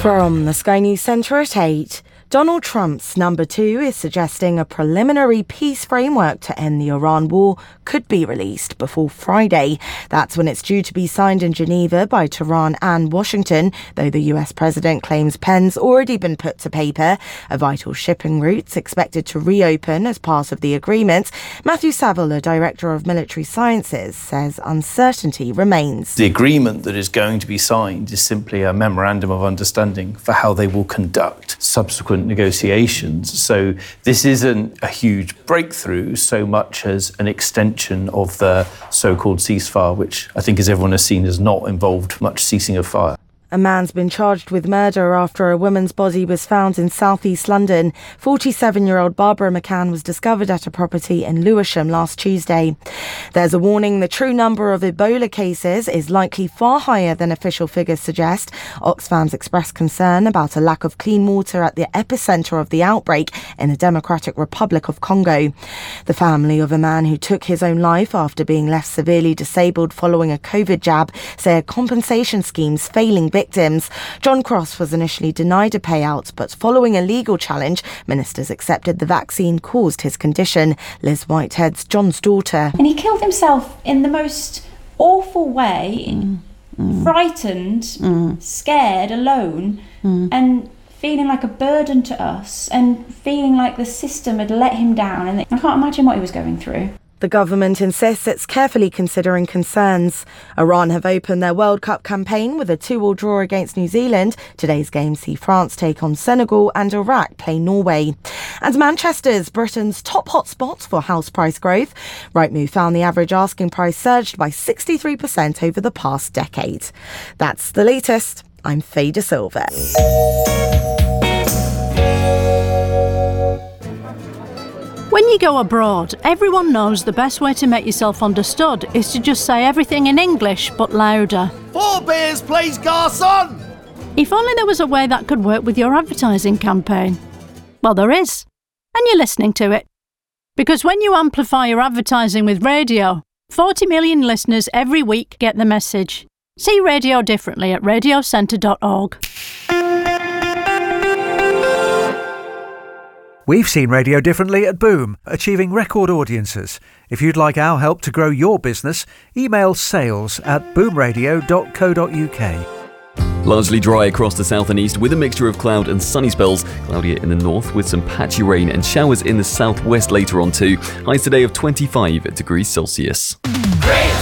From the Sky News Centre at 8, Donald Trump's number 2 is suggesting a preliminary peace framework to end the Iran war could be released before Friday. That's when it's due to be signed in Geneva by Tehran and Washington, though the US president claims pen's already been put to paper. A vital shipping route's expected to reopen as part of the agreement. Matthew Saville, a director of military sciences, says uncertainty remains. The agreement that is going to be signed is simply a memorandum of understanding for how they will conduct subsequent negotiations. So this isn't a huge breakthrough so much as an extension of the so-called ceasefire, which I think, as everyone has seen, has not involved much ceasing of fire. A man's been charged with murder after a woman's body was found in southeast London. 47-year-old Barbara McCann was discovered at a property in Lewisham last Tuesday. There's a warning the true number of Ebola cases is likely far higher than official figures suggest. Oxfam's expressed concern about a lack of clean water at the epicentre of the outbreak in the Democratic Republic of Congo. The family of a man who took his own life after being left severely disabled following a COVID jab say a compensation scheme's failing victims. John Cross was initially denied a payout, but following a legal challenge, ministers accepted the vaccine caused his condition. Liz Whitehead's John's daughter. And he killed himself in the most awful way, frightened, scared, alone, and feeling like a burden to us and feeling like the system had let him down. And I can't imagine what he was going through. The government insists it's carefully considering concerns. Iran have opened their World Cup campaign with a 2-2 draw against New Zealand. Today's games see France take on Senegal and Iraq play Norway. And Manchester's Britain's top hotspot for house price growth. Rightmove found the average asking price surged by 63% over the past decade. That's the latest. I'm Faye De Silva. When you go abroad, everyone knows the best way to make yourself understood is to just say everything in English, but louder. 4 beers, please, garçon! If only there was a way that could work with your advertising campaign. Well, there is. And you're listening to it. Because when you amplify your advertising with radio, 40 million listeners every week get the message. See radio differently at radiocentre.org. We've seen radio differently at Boom, achieving record audiences. If you'd like our help to grow your business, email sales@boomradio.co.uk. Largely dry across the south and east with a mixture of cloud and sunny spells. Cloudier in the north with some patchy rain and showers in the southwest later on too. Highs today of 25 degrees Celsius.